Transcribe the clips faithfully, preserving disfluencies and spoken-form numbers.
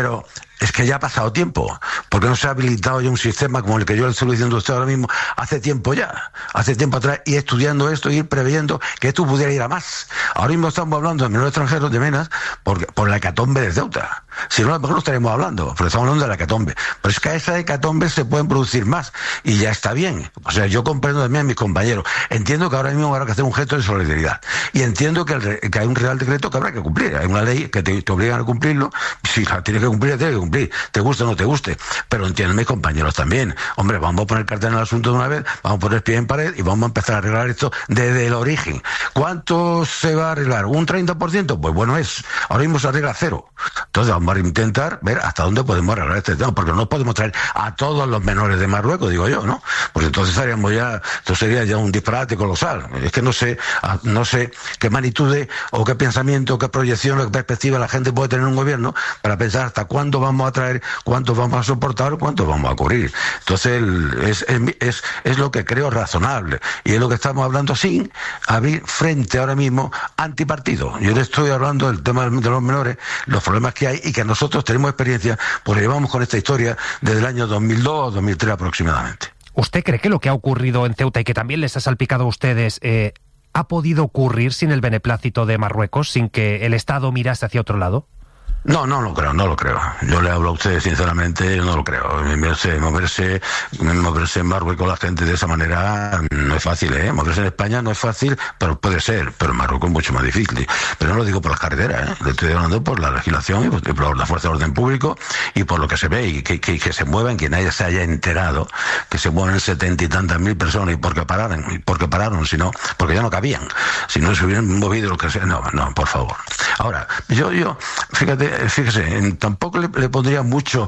pero es que ya ha pasado tiempo, porque no se ha habilitado ya un sistema como el que yo le estoy diciendo a usted ahora mismo, hace tiempo ya, hace tiempo atrás, y estudiando esto, y ir preveyendo que esto pudiera ir a más. Ahora mismo estamos hablando de menores extranjeros de menas por, por la hecatombe de Ceuta. Si no, a lo mejor no estaríamos hablando, pero estamos hablando de la hecatombe. Pero es que a esa hecatombe se pueden producir más, y ya está bien. O sea, yo comprendo también a mis compañeros. Entiendo que ahora mismo habrá que hacer un gesto de solidaridad. Y entiendo que, el, que hay un real decreto que habrá que cumplir. Hay una ley que te, te obligan a cumplirlo. Si la tienes que cumplir, tienes que cumplir. Te guste o no te guste, pero entiendo mis compañeros también. Hombre, vamos a poner cartel en el asunto de una vez, vamos a poner pie en pared y vamos a empezar a arreglar esto desde el origen. ¿Cuánto se va a arreglar? ¿Un treinta por ciento? Pues bueno es. Ahora mismo se arregla cero. Entonces vamos a intentar ver hasta dónde podemos arreglar este tema, porque no podemos traer a todos los menores de Marruecos, digo yo, ¿no? Pues entonces estaríamos ya, esto sería ya un disparate colosal. Es que no sé, no sé qué magnitudes o qué pensamiento, qué proyección o qué perspectiva la gente puede tener en un gobierno para pensar hasta cuándo vamos a traer, cuántos vamos a soportar o cuántos vamos a cubrir. Entonces es, es, es, es lo que creo razonable, y es lo que estamos hablando sin abrir frente ahora mismo antipartido. Yo le estoy hablando del tema de los menores, los problemas que hay, y que nosotros tenemos experiencia porque llevamos con esta historia desde el año dos mil dos o dos mil tres aproximadamente. ¿Usted cree que lo que ha ocurrido en Ceuta y que también les ha salpicado a ustedes eh, ha podido ocurrir sin el beneplácito de Marruecos, sin que el Estado mirase hacia otro lado? No, no lo creo, no lo creo. Yo le hablo a usted sinceramente, yo no lo creo. Moverse, moverse, moverse en Marruecos la gente de esa manera no es fácil, ¿eh? Moverse en España no es fácil, pero puede ser. Pero en Marruecos es mucho más difícil. Pero no lo digo por las carreteras, ¿eh? Le estoy hablando por la legislación y por la fuerza de orden público y por lo que se ve y que, que, que se muevan, que nadie se haya enterado que se mueven setenta y tantas mil personas y porque pararon, y porque pararon, sino porque ya no cabían. Si no se hubieran movido lo que sea, no, no, por favor. Ahora, yo, yo, fíjate. Fíjese, tampoco le, le pondría mucho,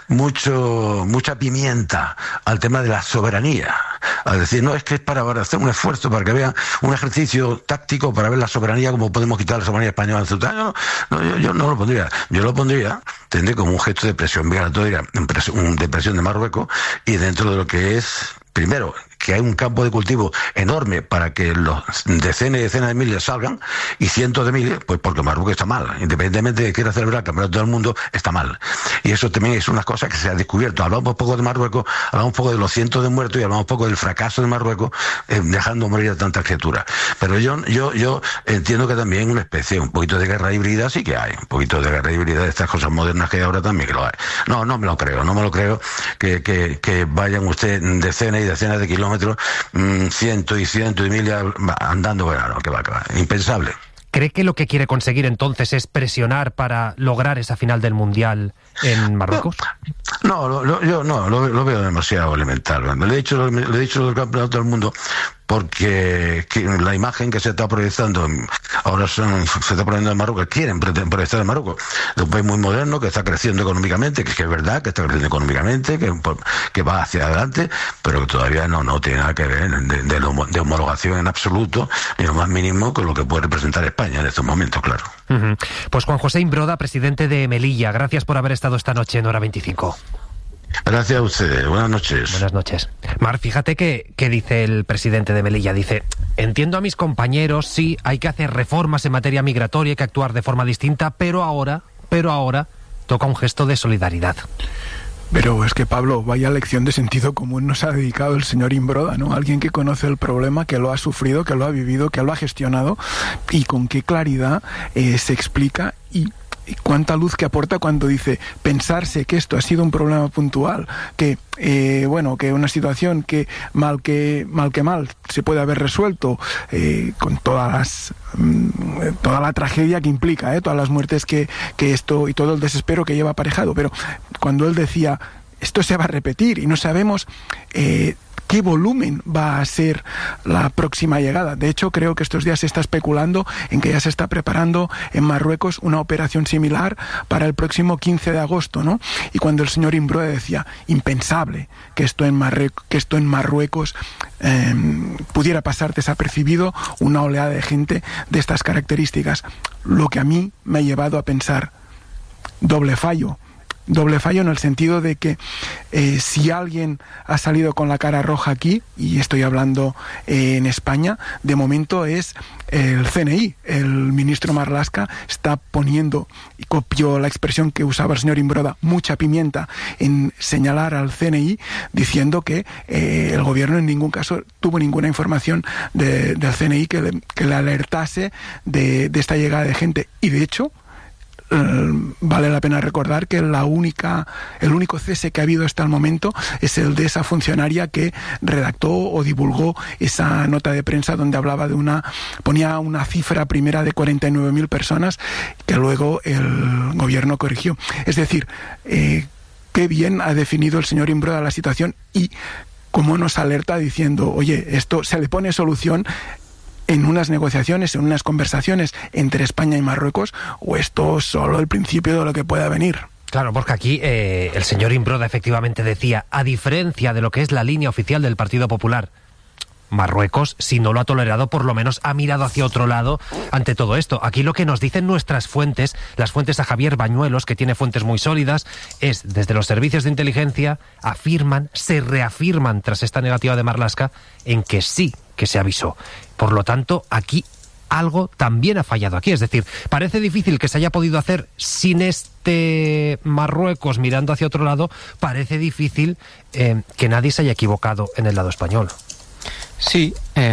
mucho, mucha pimienta al tema de la soberanía. A decir, no, es que es para, para hacer un esfuerzo, para que vean un ejercicio táctico para ver la soberanía, como podemos quitar la soberanía española en Ceuta. No, no, yo, yo no lo pondría. Yo lo pondría, tendré como un gesto de presión migratoria, de presión de Marruecos, y dentro de lo que es, primero, que hay un campo de cultivo enorme para que los decenas y decenas de miles salgan, y cientos de miles, pues porque Marruecos está mal. Independientemente de que quiera celebrar el campeonato del mundo, está mal. Y eso también es una cosa que se ha descubierto. Hablamos poco de Marruecos, hablamos poco de los cientos de muertos y hablamos poco del fracaso de Marruecos, eh, dejando morir a tantas criaturas. Pero yo, yo, yo entiendo que también una especie, un poquito de guerra híbrida sí que hay. Un poquito de guerra híbrida de estas cosas modernas que hay ahora también que lo hay. No, no me lo creo, no me lo creo que, que, que vayan usted decenas y decenas de kilómetros cientos y cientos y miles andando, bueno, no, que va, que va, impensable. ¿Cree que lo que quiere conseguir entonces es presionar para lograr esa final del Mundial en Marruecos? No, no lo, yo no, lo, lo veo demasiado elemental. Le he dicho, le he dicho del campeonato del mundo porque la imagen que se está proyectando ahora son, se está poniendo en Marruecos, quieren proyectar en Marruecos, de un país muy moderno que está creciendo económicamente, que, que es verdad que está creciendo económicamente, que, que va hacia adelante, pero que todavía no, no tiene nada que ver de, de, de homologación en absoluto, ni lo más mínimo con lo que puede representar España en estos momentos, claro. Uh-huh. Pues Juan José Imbroda, presidente de Melilla, gracias por haber estado esta noche en Hora veinticinco. Gracias a ustedes, buenas noches. Buenas noches. Mar, fíjate que, que dice el presidente de Melilla, dice, entiendo a mis compañeros, sí, hay que hacer reformas en materia migratoria, hay que actuar de forma distinta, pero ahora, pero ahora, toca un gesto de solidaridad. Pero es que, Pablo, vaya lección de sentido común nos ha dedicado el señor Imbroda, ¿no? Alguien que conoce el problema, que lo ha sufrido, que lo ha vivido, que lo ha gestionado, y con qué claridad eh, se explica y Y cuánta luz que aporta cuando dice pensarse que esto ha sido un problema puntual, que eh, bueno, que una situación que mal que mal que mal se puede haber resuelto eh, con todas las mm, toda la tragedia que implica, eh, todas las muertes que, que esto y todo el desespero que lleva aparejado. Pero cuando él decía esto se va a repetir y no sabemos eh, qué volumen va a ser la próxima llegada. De hecho, creo que estos días se está especulando en que ya se está preparando en Marruecos una operación similar para el próximo quince de agosto, ¿no? Y cuando el señor Imbroda decía, impensable que esto en Marruecos, que esto en Marruecos eh, pudiera pasar desapercibido una oleada de gente de estas características, lo que a mí me ha llevado a pensar, doble fallo. doble fallo en el sentido de que eh, si alguien ha salido con la cara roja aquí, y estoy hablando eh, en España, de momento es el C N I. El ministro Marlaska está poniendo, y copió la expresión que usaba el señor Imbroda, mucha pimienta en señalar al C N I, diciendo que eh, el gobierno en ningún caso tuvo ninguna información de, del C N I que le, que le alertase de, de esta llegada de gente. Y de hecho, vale la pena recordar que la única, el único cese que ha habido hasta el momento es el de esa funcionaria que redactó o divulgó esa nota de prensa donde hablaba de una, ponía una cifra primera de cuarenta y nueve mil personas que luego el gobierno corrigió. Es decir, eh, qué bien ha definido el señor Imbroda la situación y cómo nos alerta diciendo, oye, esto se le pone solución en unas negociaciones, en unas conversaciones entre España y Marruecos, o esto es solo el principio de lo que pueda venir. Claro, porque aquí eh, el señor Imbroda efectivamente decía, a diferencia de lo que es la línea oficial del Partido Popular, Marruecos, si no lo ha tolerado, por lo menos ha mirado hacia otro lado ante todo esto. Aquí lo que nos dicen nuestras fuentes, las fuentes a Javier Bañuelos, que tiene fuentes muy sólidas, es desde los servicios de inteligencia, afirman, se reafirman tras esta negativa de Marlaska, en que sí que se avisó. Por lo tanto, aquí algo también ha fallado aquí. Es decir, parece difícil que se haya podido hacer sin este Marruecos mirando hacia otro lado, parece difícil eh, que nadie se haya equivocado en el lado español. Sí,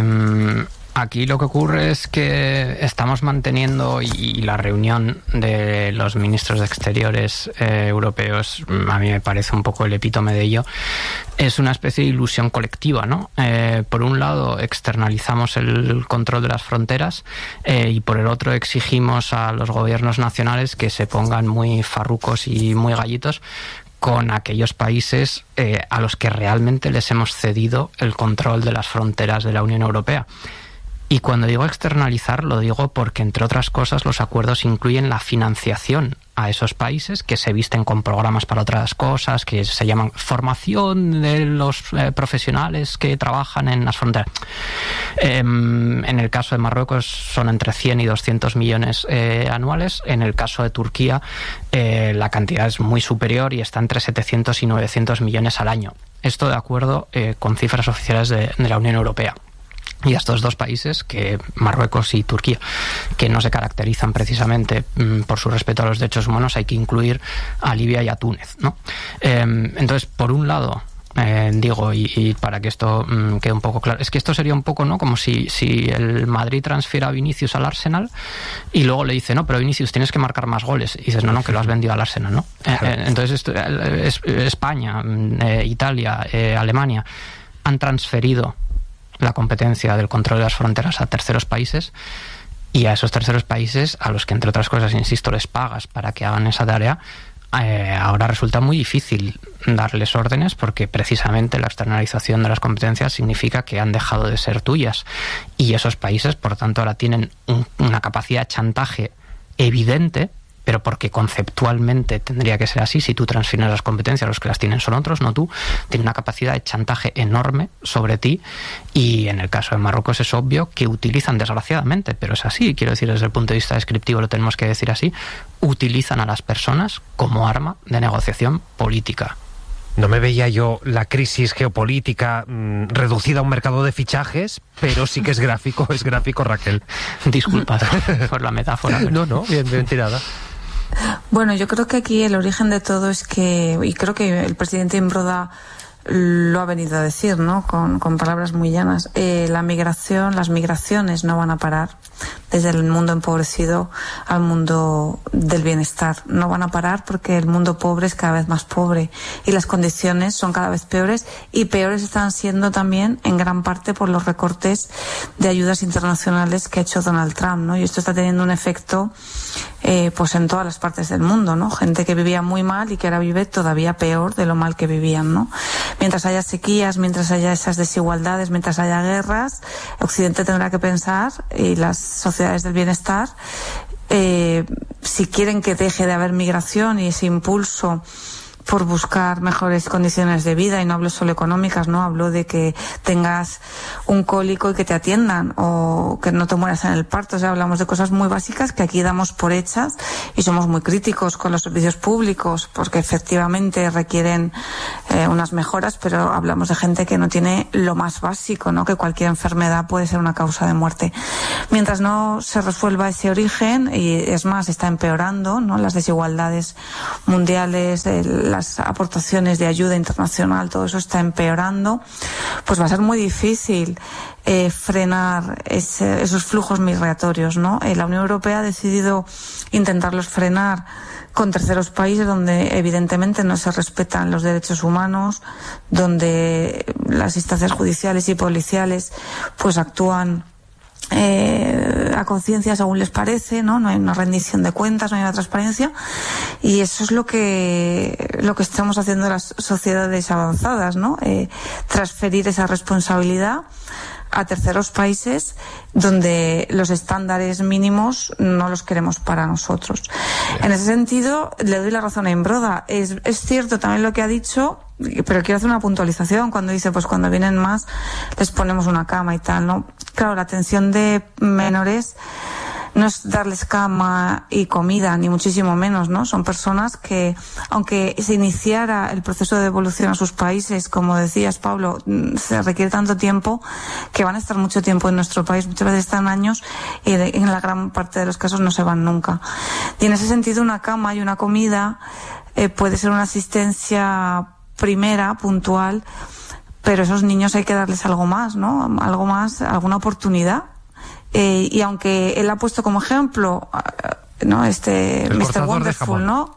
eh, aquí lo que ocurre es que estamos manteniendo, y la reunión de los ministros de Exteriores eh, europeos, a mí me parece un poco el epítome de ello, es una especie de ilusión colectiva, ¿no? Eh, por un lado externalizamos el control de las fronteras eh, y por el otro exigimos a los gobiernos nacionales que se pongan muy farrucos y muy gallitos con aquellos países eh, a los que realmente les hemos cedido el control de las fronteras de la Unión Europea. Y cuando digo externalizar, lo digo porque, entre otras cosas, los acuerdos incluyen la financiación a esos países, que se visten con programas para otras cosas, que se llaman formación de los eh, profesionales que trabajan en las fronteras. Eh, en el caso de Marruecos son entre cien y doscientos millones eh, anuales. En el caso de Turquía eh, la cantidad es muy superior y está entre setecientos y novecientos millones al año. Esto de acuerdo eh, con cifras oficiales de, de la Unión Europea. Y a estos dos países, que Marruecos y Turquía, que no se caracterizan precisamente mmm, por su respeto a los derechos humanos, hay que incluir a Libia y a Túnez, ¿no? Eh, entonces, por un lado, eh, digo, y, y para que esto mmm, quede un poco claro, es que esto sería un poco, ¿no?, como si, si el Madrid transfiera a Vinicius al Arsenal y luego le dice, no, pero Vinicius, tienes que marcar más goles. Y dices, no, no, que lo has vendido al Arsenal, ¿no? Eh, eh, entonces, esto, eh, España, eh, Italia, eh, Alemania han transferido la competencia del control de las fronteras a terceros países, y a esos terceros países, a los que, entre otras cosas, insisto, les pagas para que hagan esa tarea, eh, ahora resulta muy difícil darles órdenes, porque precisamente la externalización de las competencias significa que han dejado de ser tuyas, y esos países, por tanto, ahora tienen un, una capacidad de chantaje evidente, pero porque conceptualmente tendría que ser así. Si tú transfieres las competencias, los que las tienen son otros, no tú. Tiene una capacidad de chantaje enorme sobre ti, y en el caso de Marruecos es obvio que utilizan, desgraciadamente, pero es así, quiero decir, desde el punto de vista descriptivo lo tenemos que decir así, utilizan a las personas como arma de negociación política. No me veía yo la crisis geopolítica mmm, reducida a un mercado de fichajes, pero sí que es gráfico, es gráfico, Raquel. Disculpa por la metáfora. Pero... No, no, bien, bien tirada. Bueno, yo creo que aquí el origen de todo es que, y creo que el presidente Imbroda lo ha venido a decir, ¿no?, con, con palabras muy llanas, eh, la migración, las migraciones no van a parar, desde el mundo empobrecido al mundo del bienestar. No van a parar porque el mundo pobre es cada vez más pobre y las condiciones son cada vez peores, y peores están siendo también en gran parte por los recortes de ayudas internacionales que ha hecho Donald Trump, ¿no? Y esto está teniendo un efecto eh, pues en todas las partes del mundo, ¿no? Gente que vivía muy mal y que ahora vive todavía peor de lo mal que vivían, ¿no? Mientras haya sequías, mientras haya esas desigualdades, mientras haya guerras, Occidente tendrá que pensar, y las sociedades del bienestar, eh, si quieren que deje de haber migración y ese impulso por buscar mejores condiciones de vida, y no hablo solo económicas, no hablo de que tengas un cólico y que te atiendan, o que no te mueras en el parto. O sea, hablamos de cosas muy básicas que aquí damos por hechas y somos muy críticos con los servicios públicos porque efectivamente requieren eh, unas mejoras, pero hablamos de gente que no tiene lo más básico, ¿no? Que cualquier enfermedad puede ser una causa de muerte. Mientras no se resuelva ese origen, y es más, está empeorando, ¿no? Las desigualdades mundiales, el, las aportaciones de ayuda internacional, todo eso está empeorando, pues va a ser muy difícil eh, frenar ese, esos flujos migratorios, ¿no? Eh, la Unión Europea ha decidido intentarlos frenar con terceros países donde evidentemente no se respetan los derechos humanos, donde las instancias judiciales y policiales pues actúan Eh, a conciencia según les parece, ¿no? No hay una rendición de cuentas, no hay una transparencia, y eso es lo que lo que estamos haciendo las sociedades avanzadas, ¿no? Eh, transferir esa responsabilidad a terceros países donde los estándares mínimos no los queremos para nosotros. En ese sentido, le doy la razón a Imbroda. Es, es cierto también lo que ha dicho, pero quiero hacer una puntualización cuando dice, pues cuando vienen más les ponemos una cama y tal, ¿no? Claro, la atención de menores no es darles cama y comida, ni muchísimo menos, ¿no? Son personas que, aunque se iniciara el proceso de devolución a sus países, como decías, Pablo, se requiere tanto tiempo que van a estar mucho tiempo en nuestro país, muchas veces están años, y en la gran parte de los casos no se van nunca. Y en ese sentido, una cama y una comida eh, puede ser una asistencia primera, puntual, pero a esos niños hay que darles algo más, ¿no? Algo más, alguna oportunidad. Eh, y aunque él ha puesto como ejemplo, ¿no? Este el mister Wonderful, ¿no?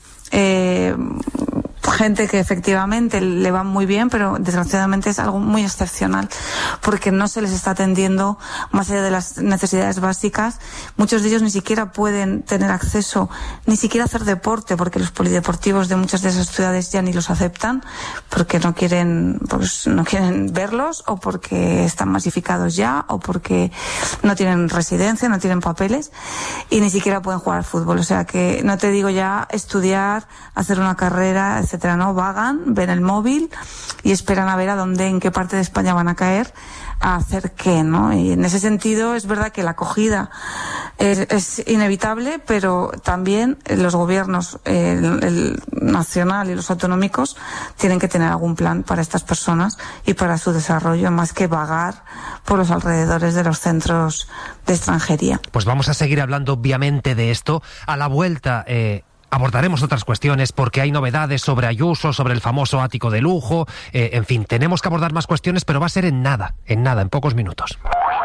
Eh, gente que efectivamente le va muy bien, pero desgraciadamente es algo muy excepcional porque no se les está atendiendo más allá de las necesidades básicas. Muchos de ellos ni siquiera pueden tener acceso, ni siquiera hacer deporte, porque los polideportivos de muchas de esas ciudades ya ni los aceptan porque no quieren, pues no quieren verlos, o porque están masificados ya, o porque no tienen residencia, no tienen papeles, y ni siquiera pueden jugar al fútbol. O sea que no te digo ya estudiar, hacer una carrera, etcétera, ¿no? Vagan, ven el móvil y esperan a ver a dónde, en qué parte de España van a caer a hacer qué, ¿no? Y en ese sentido es verdad que la acogida es, es inevitable, pero también los gobiernos, el, el nacional y los autonómicos, tienen que tener algún plan para estas personas y para su desarrollo, más que vagar por los alrededores de los centros de extranjería. Pues vamos a seguir hablando obviamente de esto. A la vuelta eh, abordaremos otras cuestiones porque hay novedades sobre Ayuso, sobre el famoso ático de lujo, eh, en fin, tenemos que abordar más cuestiones, pero va a ser en nada, en nada, en pocos minutos.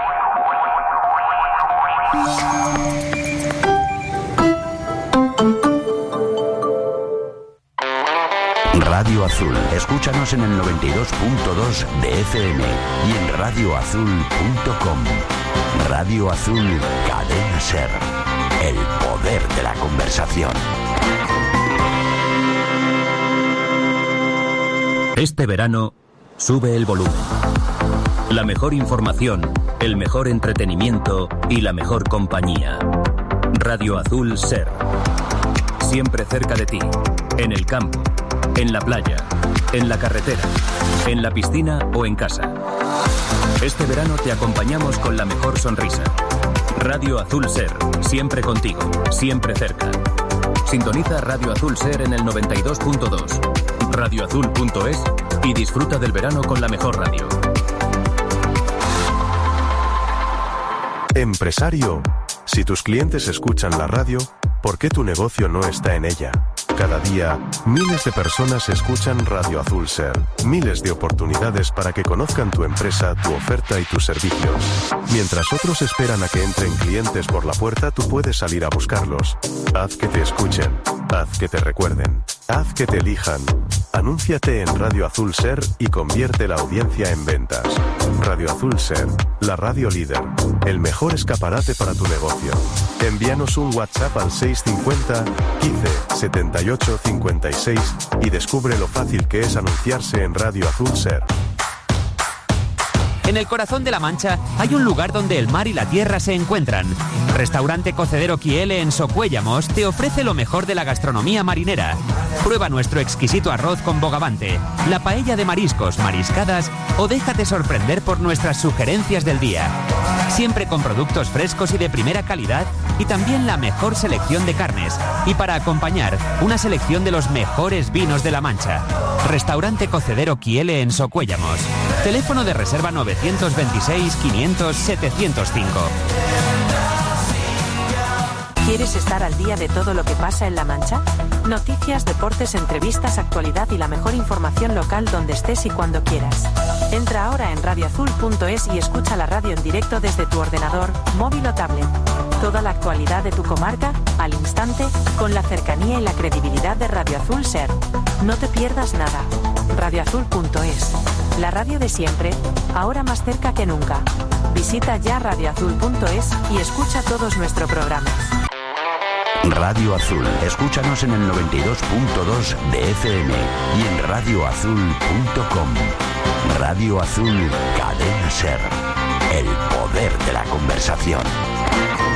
Radio Azul. Escúchanos en el noventa y dos punto dos de F M y en radio azul punto com. Radio Azul, Cadena Ser. El poder de la conversación. Este verano, sube el volumen. La mejor información, el mejor entretenimiento y la mejor compañía. Radio Azul Ser. Siempre cerca de ti, en el campo, en la playa, en la carretera, en la piscina o en casa. Este verano te acompañamos con la mejor sonrisa. Radio Azul Ser, siempre contigo, siempre cerca. Sintoniza Radio Azul Ser en el noventa y dos punto dos, radio azul punto es y disfruta del verano con la mejor radio. Empresario, si tus clientes escuchan la radio, ¿por qué tu negocio no está en ella? Cada día, miles de personas escuchan Radio Azul Ser. Miles de oportunidades para que conozcan tu empresa, tu oferta y tus servicios. Mientras otros esperan a que entren clientes por la puerta, tú puedes salir a buscarlos. Haz que te escuchen. Haz que te recuerden. Haz que te elijan. Anúnciate en Radio Azul Ser y convierte la audiencia en ventas. Radio Azul Ser, la radio líder. El mejor escaparate para tu negocio. Envíanos un WhatsApp al seis cinco cero, quince, setenta y ocho, cincuenta y seis y descubre lo fácil que es anunciarse en Radio Azul Ser. En el corazón de La Mancha hay un lugar donde el mar y la tierra se encuentran. Restaurante Cocedero Quiele en Socuéllamos te ofrece lo mejor de la gastronomía marinera. Prueba nuestro exquisito arroz con bogavante, la paella de mariscos, mariscadas o déjate sorprender por nuestras sugerencias del día. Siempre con productos frescos y de primera calidad y también la mejor selección de carnes. Y para acompañar, una selección de los mejores vinos de La Mancha. Restaurante Cocedero Quiele en Socuéllamos. Teléfono de reserva novecientos veintiséis, quinientos, setecientos cinco. ¿Quieres estar al día de todo lo que pasa en La Mancha? Noticias, deportes, entrevistas, actualidad y la mejor información local donde estés y cuando quieras. Entra ahora en radio azul punto es y escucha la radio en directo desde tu ordenador, móvil o tablet. Toda la actualidad de tu comarca, al instante, con la cercanía y la credibilidad de Radio Azul Ser. No te pierdas nada. radio azul punto es. La radio de siempre, ahora más cerca que nunca. Visita ya radio azul punto es y escucha todos nuestros programas. Radio Azul. Escúchanos en el noventa y dos punto dos de F M y en radio azul punto com. Radio Azul, Cadena Ser. El poder de la conversación.